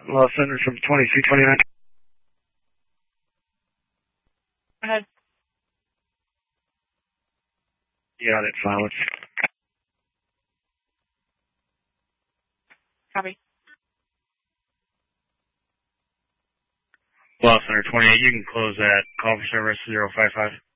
Lost Center from 2329. Go ahead. Yeah, that's silence. Copy. Lost Center 28, you can close that call for service 055.